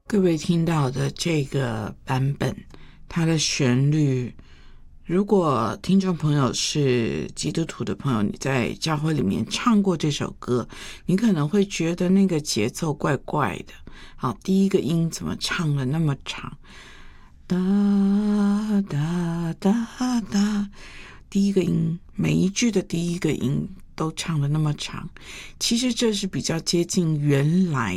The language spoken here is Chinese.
各位听到的这个版本，它的旋律，如果听众朋友是基督徒的朋友，你在教会里面唱过这首歌，你可能会觉得那个节奏怪怪的。好，第一个音怎么唱了那么长？哒哒哒哒，第一个音，每一句的第一个音都唱了那么长。其实这是比较接近原来